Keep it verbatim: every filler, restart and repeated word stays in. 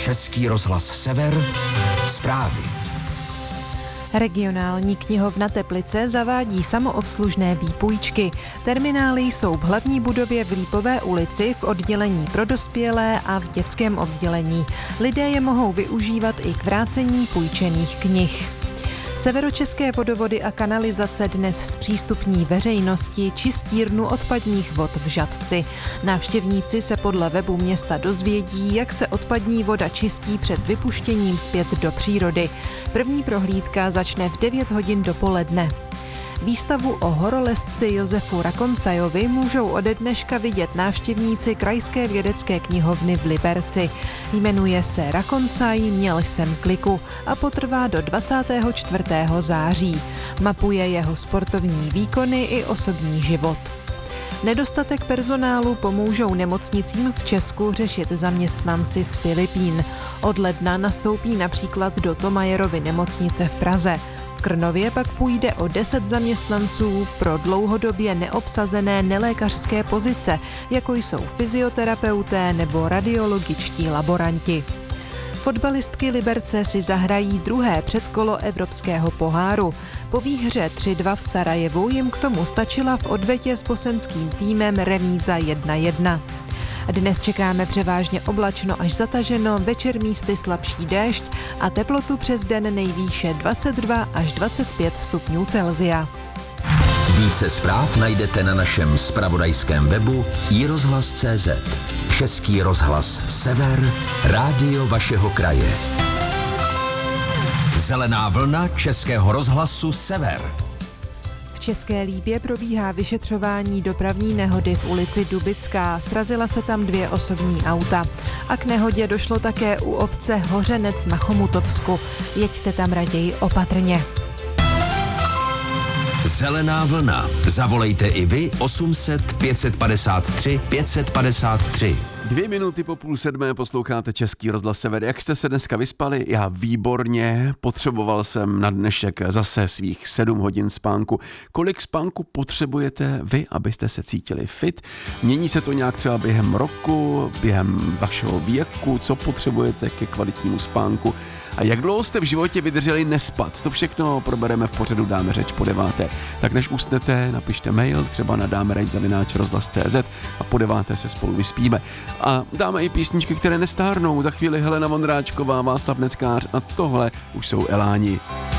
Český rozhlas Sever, zprávy. Regionální knihovna Teplice zavádí samoobslužné výpůjčky. Terminály jsou v hlavní budově v Lípové ulici v oddělení pro dospělé a v dětském oddělení. Lidé je mohou využívat i k vrácení půjčených knih. Severočeské vodovody a kanalizace dnes zpřístupní veřejnosti čistírnu odpadních vod v Žatci. Návštěvníci se podle webu města dozvědí, jak se odpadní voda čistí před vypuštěním zpět do přírody. První prohlídka začne v devět hodin dopoledne. Výstavu o horolezci Josefu Rakoncajovi můžou ode dneška vidět návštěvníci Krajské vědecké knihovny v Liberci. Jmenuje se Rakoncaj, měl jsem kliku a potrvá do dvacátého čtvrtého září. Mapuje jeho sportovní výkony i osobní život. Nedostatek personálu pomůžou nemocnicím v Česku řešit zaměstnanci z Filipín. Od ledna nastoupí například do Thomayerovy nemocnice v Praze. V Krnově pak půjde o deset zaměstnanců pro dlouhodobě neobsazené nelékařské pozice, jako jsou fyzioterapeuté nebo radiologičtí laboranti. Fotbalistky Liberce si zahrají druhé předkolo Evropského poháru. Po výhře tři dva v Sarajevu jim k tomu stačila v odvetě s bosenským týmem remíza jedna jedna. Dnes čekáme převážně oblačno až zataženo, večer místy slabší déšť a teplotu přes den nejvýše dvacet dva až dvacet pět stupňů Celsia. Více zpráv najdete na našem zpravodajském webu i rozhlas tečka cé zet. Český rozhlas Sever, rádio vašeho kraje. Zelená vlna Českého rozhlasu Sever. V České Lípě probíhá vyšetřování dopravní nehody v ulici Dubická. Srazila se tam dvě osobní auta. A k nehodě došlo také u obce Hořenec na Chomutovsku. Jeďte tam raději opatrně. Zelená vlna. Zavolejte i vy osm set pět padesát tři pět padesát tři. Dvě minuty po půl sedmé posloucháte Český rozhlas Sever. Jak jste se dneska vyspali? Já výborně. Potřeboval jsem na dnešek zase svých sedm hodin spánku. Kolik spánku potřebujete vy, abyste se cítili fit? Mění se to nějak třeba během roku, během vašeho věku? Co potřebujete ke kvalitnímu spánku? A jak dlouho jste v životě vydrželi nespat? To všechno probereme v pořadu Dáme řeč po deváté. Tak než usnete, napište mail třeba na dáme zavináč rozhlas tečka cé zet a po deváté se spolu vyspíme. A dáme i písničky, které nestárnou. Za chvíli Helena Vondráčková, Václav Neckář a tohle už jsou Eláni.